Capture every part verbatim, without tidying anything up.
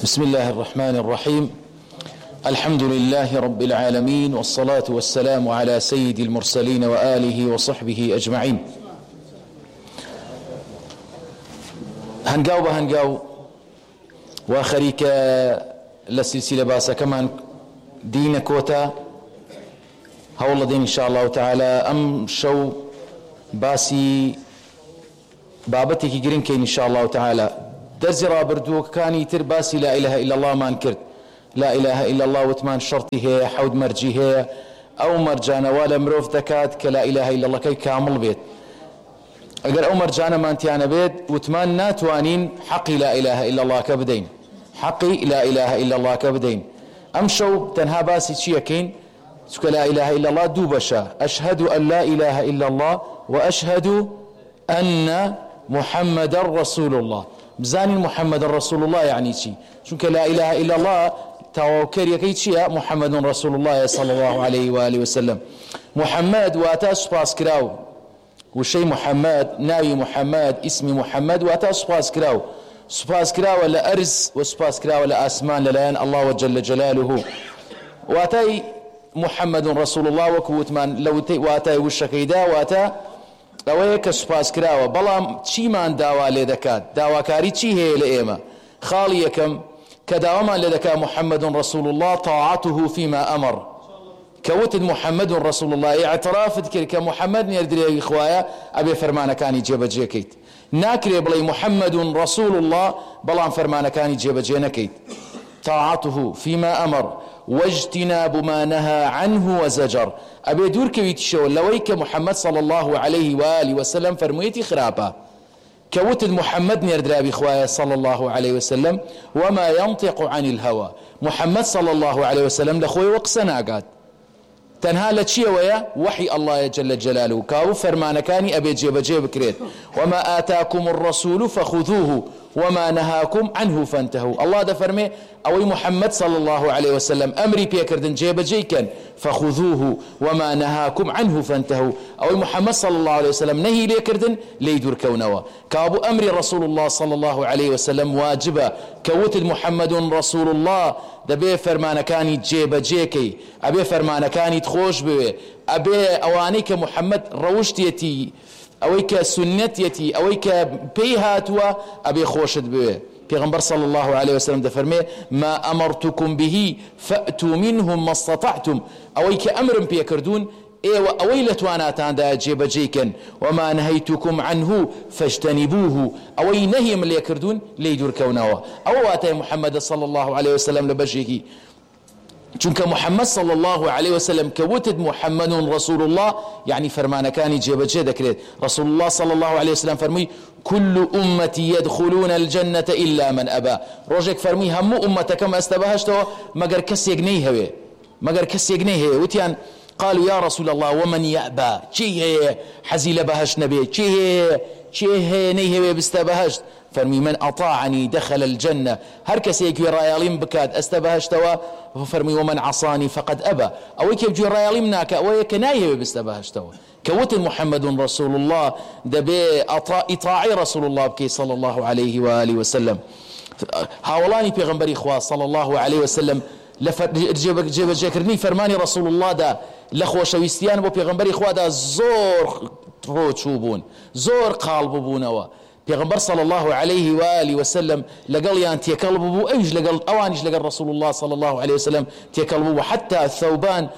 بسم الله الرحمن الرحيم. الحمد لله رب العالمين، والصلاة والسلام على سيد المرسلين وآله وصحبه أجمعين. هنقاو بهنقاو وخريك لسلسلة باسا كمان دين كوتا هول دين إن شاء الله تعالى. أم شو باسي بابتك جرين كين إن شاء الله تعالى. درزرا بردوك كاني ترباسي لا إله إلا الله ما انكرت لا إله إلا الله وثمان شرطي هي حود مرجي هي أو مرجانا ولا مروف دكات كلا إله إلا الله كي كامل بيت. أقر أو مرجانا ما انتيانا بيت وثمان ناتوانين حقي لا إله إلا الله كبدين حقي لا إله إلا الله كبدين. أمشوا تنها باسي تشيكين لا إله إلا الله دوبشا أشهد أن لا إله إلا الله وأشهد أن محمد رسول الله. بزاني محمد رسول الله يعني شي شنك لا إله إلا الله توكر يكيتشي محمد رسول الله صلى الله عليه وآله وسلم. محمد واتا سباس كراو وشي محمد ناوي محمد اسمي محمد واتا سباس كراو سباس كراو ولا أرز وسباس كراو ولا أسمان للان الله وجل جلاله. واتاي محمد رسول الله وكوت من لو واتاي وشكيدا واتا ئەوەیە کە سوپاس کراوە بەڵام چیمان داوا لێ دەکات داواکاری چی هەیە لە ئێمە؟ خاڵی یەکەم کە داوامان لێ دەکات محمد رسول الله طاعته فيما أمر کەوتت محمد رسول الله اعترافت کرد کە محمد نێردرێوی خوایە ئەبێ فەرمانەکانی جێبەجێکەیت. ناکرێ بڵێ محمد رسول الله بەڵام فەرمانەکانی جێبەجێ نەکەیت. طاعته فيما أمر واجتناب ما نهى عنه وزجر. أبي دور كويت شو لويك محمد صلى الله عليه وآله وسلم فرميتي خرابة كوت محمد نيردرابي خوايا صلى الله عليه وسلم وما ينطق عن الهوى. محمد صلى الله عليه وسلم لخوي وقسنا قاد تنها لتشي ويا وحي الله جل جلاله كاو فرمان كاني أبي جيب جيب كريت وما آتاكم الرسول فخذوه وما نهاكم عنه فانتهوا. الله ده فرمي أوي محمد صلى الله عليه وسلم أمري بيكردن جيب جيكن فخذوه وما نهاكم عنه فانتهوا. أوي محمد صلى الله عليه وسلم نهي ليكردن ليدور كونوا كابو أمري رسول الله صلى الله عليه وسلم واجبة كوت محمد رسول الله دبي فرمان كاني جيب جيكي أبي فرمان كاني تخوش بي أبي أوانيك محمد روشتيتي أويك سنتيتي أويك بيهاتوا أبي خوشت بيه. پیغمبر صلى الله عليه وسلم دفرمي ما أمرتكم به فأتوا منهم ما استطعتم. أويك أمر بيكردون ايوه أويلتواناتان دا جيب جيكن وما نهيتكم عنه فاجتنبوه. أوي نهي من ليكردون ليدور كونوا أو واتي محمد صلى الله عليه وسلم لبجيكي چونك محمد صلى الله عليه وسلم كوتد محمد رسول الله يعني فرمان كان جيب جيد كريت. رسول الله صلى الله عليه وسلم فرمي كل أمتي يدخلون الجنة إلا من أبى. روجك فرمي هم أمة كما استبهشتوا مقر كس يقنيه هوي مقر كس يقنيه هوي وتيان قالوا يا رسول الله ومن يأبى چي هي حزيل بهش نبي چي هي چي هي نيه هوي بستبهشت فرمي من أطاعني دخل الجنة. هر كسي يكوي رايالين بكاد استبهشتوا فرمي ومن عصاني فقد أبى. أو يكوي رايالين مناك أو يكنايه بستبهشتوا كوت محمد رسول الله دبي إطاعي رسول الله بكي صلى الله عليه وآله وسلم. هاولاني بيغنبري إخوة صلى الله عليه وسلم جيب جيب جاكرني فرماني رسول الله دا لخوا شويستيان بو بيغنبري إخوة دا زور روچوبون زور قالبوبونوا. پیغمبر صلى الله عليه وآله وسلم لقال يان تيكلبو ايش لقال اوانيش لقال رسول الله صلى الله عليه وسلم تيكلبو حتى الثوبان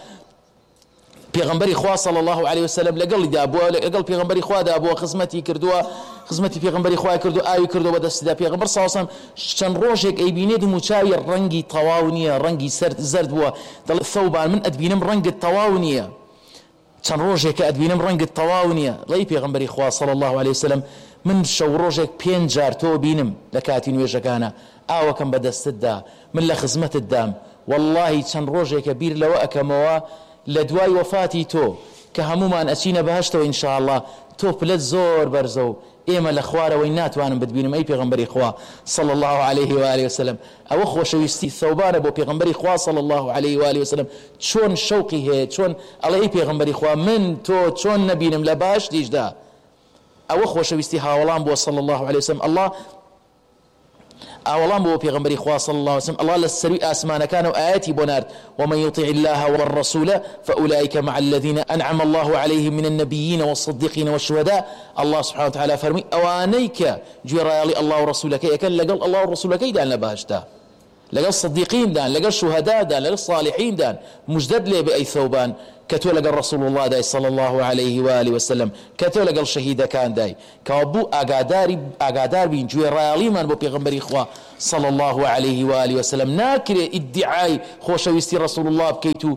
پیغمبر خوا صلى الله عليه وسلم لقال دا ابو لقال پیغمبر خوا دا ابو خدمتي كردوا خدمتي پیغمبر خوا كردوا اي كردوا بدست دا پیغمبر صلى الله عليه وسلم شن روجك اي بينيد مچاوي رنگي طواونيه رنگي زرد زرد بو دل الثوبان من ادبينم رنگ الطواونيه شن روجك ادبينم رنگ الطواونيه لي پیغمبر خوا صلى الله عليه وسلم من شو روجك بين جار تو بينم لكاتين ويجكانا آوا كم بدست دا من لخزمة الدام والله شن روجك كبير لو أكموا لدواي وفاتي تو كهموما أسينا بهشتو إن شاء الله تو بلد زور برزو إيما الأخوار وينات وانا بدبينم أي بيغمبري إخوة صلى الله عليه وآله وسلم أو أخوة شويستي الثوبان أبو بيغمبري إخوة صلى الله عليه وآله وسلم شون شوقي هي شون الله أي بيغمبري إخوة من تو شون نبينم لباش ديش دا أو أخوة شويستي هاولان بو صلى الله عليه وسلم الله ئاوەڵام بۆ پێغەمبەری خوا صلی الله عليه وسلم الله لە سەروی ئاسمانەکانەوە ئاەتی بۆ نارد ومن يطع الله والرسول فأولئك مع الذين أنعم الله عليهم من النبيين والصديقين والشهداء الله سبحانه وتعالى فرمي أوانيك جرالي الله ورسولك يكن لقل الله ورسولك دان لباشتا لقل الصديقين دان لقل الشهداء دان لقل الصالحين دان مجدد لي بأي ثوبان كتو لقل رسول الله داي صلى الله عليه وآله وسلم كتو لقل شهيد كان داي كابو أقادار أقادار بين جوي رالي من بو بيغمبري إخوة صلى الله عليه وآله وسلم ناكر ادعاء خوشويستي رسول الله بكيتو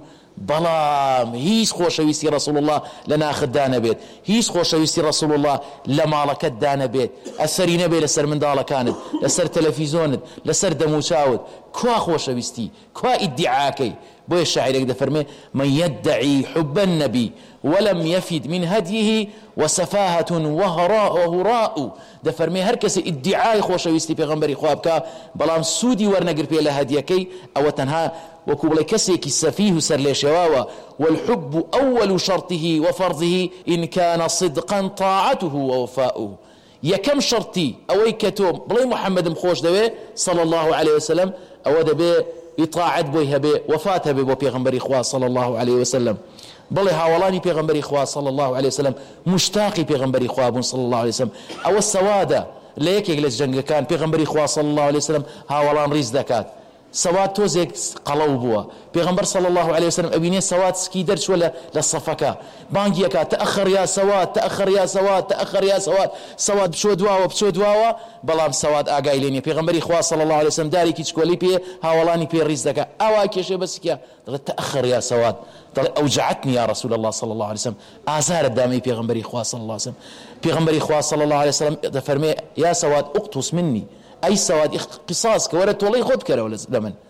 بەڵام هیچ خۆشەویستی رسول الله لە ناخت دانەبێت هیچ خۆشەویستی رسول الله لە ماڵەکەت دانەبێت ئەسەری نەبێت لەسەر منداڵەکانت لەسەر تەلەڤیزۆنت لەسەر دەموچاوت کوا خۆشەویستی کوا ئیدعاکەی بۆیە شاعرێک دەفەرمێ من يدعي حب النبي ولم يفد من هديه وسفاهة وهراء وهراء دەفەرمێ هەر کەسێ ئیدعای خۆشەویستی پێغەمبەری خوا بکە بەڵام سوودی وەرنەگر پێ لە هەدیەکەی ئەوە تەنها وەکو بڵێ کەسێکی سەفیه و سەر لێشێواوە والحب أول شرطه وفرضه إن كان صدقا طاعته ووفاؤه یەکەم شرطی ئەوەی کە تۆ بڵێ محەممەدم خۆش دەوێ صلى الله عليه وسلم ئەوە دەبێ ئیطاعەت بۆی هەبێ وفات هەبێ بۆ پێغەمبەری خوا صلى الله عليه وسلم بڵێ هاوڵانی پێغەمبەری خوا صلى الله عليه وسلم مشتاقی پێغەمبەری خوا بوون صلى الله عليه وسلم ئەوە سەوادە لە یەکێک لە جەنگەکان پێغەمبەری خوا صلى الله عليه وسلم هاوڵان ڕیز دەکات سەواد تۆزێک قەڵەو بووە پێغەمبەر صلى الله عليه وسلم ئەبینێ سەواد سکی دەرچووە لە سەفەکە بانگی ئەکات تەئەخەر یا سەواد تەئەخەر یا سەواد تەئەخەر یا سەواد سەواد بچۆ دواوە بچۆ دواوە بەڵام سەواد ئاگای لێ نییە پێغەمبەری خوا صلى الله عليه وسلم دارێکی چکۆلی پێ هاوڵانی پێ ڕیز دەکات ئاوا کێشێ بەسکیە دەڵێت تەئەخەر یا سەواد دەڵێ ئەوجعتنی یا رسول الله صلى الله عليه وسلم ئازارت دامەی پێغەمبەری خوا صلى الله عليه وسلم پێغەمبەری خوا صلى الله عليه وسلم دەفەرمێ یا سەواد ئوقتوس مني ئەی سەواد قیساس کە وەرە تۆڵەی خۆت کەرەوە لە من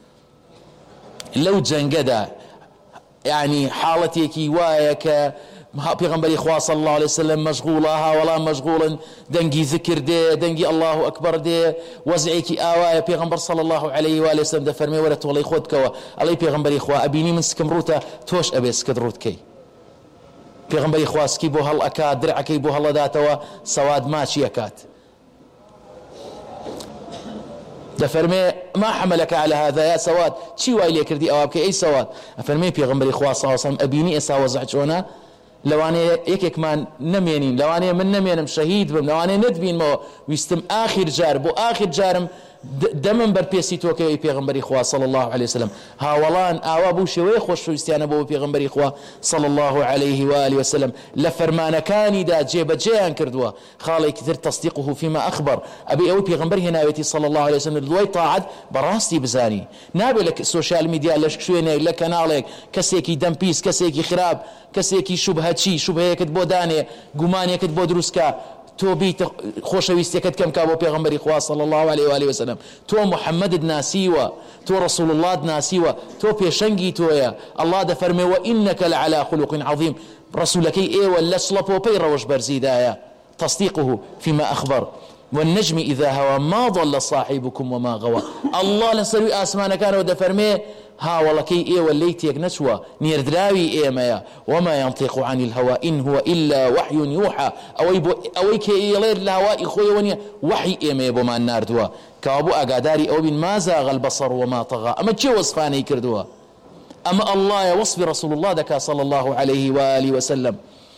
لەو جەنگەدا یعنی حاڵەتێکی وایە کە پێغەمبەری خوا صلی الله عليه وسلم مەشغوڵە هاوڵان مەشغوڵن دەنگی ذکر دێ دەنگی الله ئەکبەر دێ وەزعێکی ئاوایە پێغەمبەر صلی الله عليه وآله وسلم دەفەرمێ وەرە تۆڵەی خۆت کەوە ئەڵێ پێغەمبەری خوا ئەبینی من سکم ڕوتە تۆش ئەبێ سکت ڕوتکەی پێغەمبەری خوا سکی بۆ هەڵ ئەکات درعەکەی بۆ هەڵەداتەوە سەواد ماچی ئەکات دفرمي ما حملك على هذا يا سواد چی وای لێ کردی ئەوە بکەی ئەی سەواد ئەفەرمێ پێغەمبەری خوا صلی الله عليه وسلم ئەبینی ئێستا وەزع چۆنە لەوانەیە یەکێکمان نەمێنین لەوانەیە من نەمێنم شەهید بم لەوانەیە نەتبینمەوە ویستم ئاخر جار بۆ ئاخر جارم دەمم بەرپێسی تۆکەوەی پێغەمبەری خوا صلی الله عليه وسلم هاوڵان ئاوا بوو شێوەیە خۆشەویستیانە بۆ پێغەمبەری خوا صلی الله عليه وآله وسلم لە فەرمانەکانیدا جێبەجێیان کردووە خاڵێکی تر تەصدیقه فيما ئەخبەر ئەبێ ئەوەی پێغەمبەر هێناوێتی صلی الله عليه وسلم دوای تاعەت بەڕاستی بزانی نابێت لە سوشیال میدیا لە شوێنێک لە کەناڵێک کەسێکی دەمپیس کەسێکی خراپ کەسێکی شوبهەچی شوبهەیەکت بۆ دانێ گومانێکت بۆ دروستکە تۆ بیت خۆشەویستیەکەت کەم کا بۆ پێغەمبەری خوا صلی الله عليه وآله وسلم تۆ محەممەدت ناسیوە تۆ رسول الله ناسیوە تۆ پێشەنگی تۆیە الله دەفەرمێ وإنك لعلى خلق عظيم رسولەکەی ئێوە لە سڵەپۆپەی ڕەوەش بەرزیدایە تصديقه فيما أخبر والنجم إذا هوى ما ضل صاحبكم وما غوى الله لسروي آسمان كان ودفرمي ها ولكي إيه والليتيك نشوى نيردراوي إيه مايا وما ينطق عن الهوى إن هو إلا وحي يوحى أوي كي يلير الهواء إخوي ونيا وحي إيه مايا بما النار دوا كابو أقاداري أو بن ما زاغ البصر وما طغى أما تشي وصفاني كردوا أما الله وصف رسول الله دكا صلى الله عليه وآله وسلم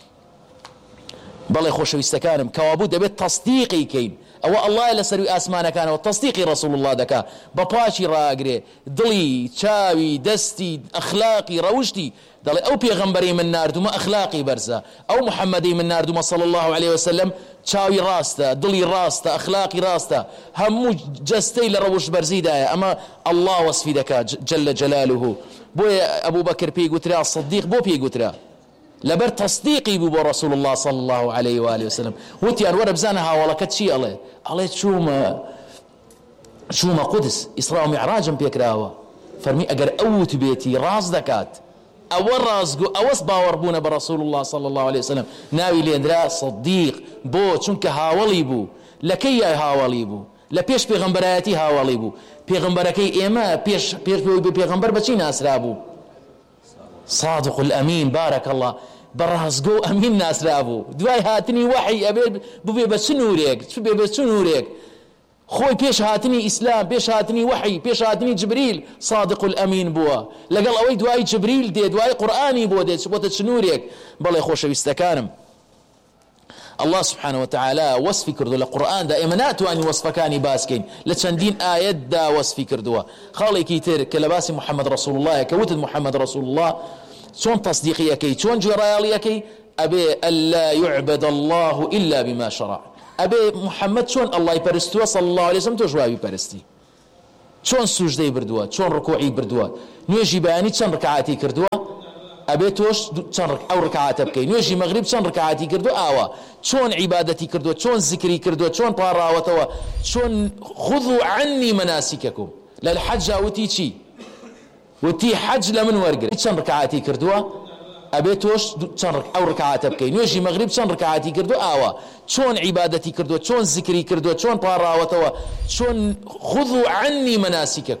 بەڵێ خۆشەویستەکانم کەوابوو دەبێت تەصدیقی کەین ئەوە ئەڵڵای لەسەروی ئاسمانەکانەوە تەصدیقی ڕەسوڵ الله دەکا بە پاچی ڕاگرێ دڵی چاوی دەستی ئەخلاقی ڕەوشتی دەڵێ ئەو پێغەمبەرەی من ناردومە ئەخلاقی بەرزە ئەو محەممەدەی من ناردومە صلی الله عليه وسلم چاوی ڕاستە دڵی ڕاستە ئەخلاقی ڕاستە هەموو جەستەی لە ڕەوش بەرزیدایە ئەمە الله وەسفی دەکات جل جلاله بۆیە ئەبوو بەکر پێی گوترا صدیق بۆ پێی گوترا لبر تصديقي بو رسول الله صلى الله عليه وآله وسلم وتيان ورا بزانا هاولكت شي الله الله شوما شوما قدس إسراء ومعراج بيكراوا فرمي أجر أوت بيتي راس دكات أو راس جو أوس باوربونا برسول الله صلى الله عليه وسلم ناوي ليندرا صديق بو شنك هاولي بو لكي هاولي بو لا بيش بيغمبراتي هاولي بو بيغمبركي إما بيش بيش بيغمبر بچي ناس رابو صادق الأمين بارك الله برازقو أمين ناس رابو دواي هاتني وحي أبي ببي بسنوريك ببي بسنوريك خۆی پێش هاتنی ئیسلام، پێش هاتنی وحی، پێش هاتنی جبریل صادق الئەمین بووە، لەگەڵ ئەوەی دوای جبریل دێ، دوای قورئانی بۆ دێت، بۆتە چنوورێک. بەڵێ خۆشەویستەکانم، الله سبحانه وتعالى وصفی کردو لە قورئاندا، ئێمە ناتوانین وەصفەکانی باسکەین، لە چەندین ئاەتدا وەصفی کردووە. خاڵێکی تر کە لە باسی محەممەد ڕەسوول اللهە کە وتت محەممەد ڕەسوول الله چۆن تەصدیقیەکەی، چۆن گوێڕایاڵیەکەی، ئەبێ ئەلا يعبد الله إلا بما شرع، ئەبێ محەممەد چۆن ئەڵڵای پەرستووە صلی الله عليه وسلم تۆش وابی پەرستی، چۆن سوژدەی بردووە، چۆن ڕکوعی بردووە، نوێژی بەیانی چەند ڕکعاتی کردووە، ئەبێ تۆش چەند ئەو ڕکعاتە بکەی، نوێژی مەغریب چەند ڕکعاتی کردو، ئاوا چۆن عیبادەتی کردووە، چۆن زیکری کردووە، چۆن پاڕاوەتەوە، چۆن خذوا عنی مناسککم. لە الحەجا وتی چی؟ وتی حەج لە من وەرگرە، چەند ڕکعاتی کردووە، ئەبێ تۆش چەند ئەو ڕکعاتە بکەی، نوێژی مەغریب چەند ڕکعاتی کردو، ئاوا چۆن عیبادەتی کردووە، چۆن زیکری کردووە، چۆن پاڕاوەتەوە، چۆن خذوا عنی مناسککم.